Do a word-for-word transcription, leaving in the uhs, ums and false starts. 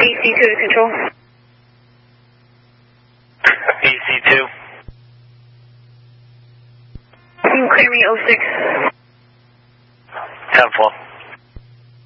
E C two to control. E C two. Can you clear me oh six? ten four.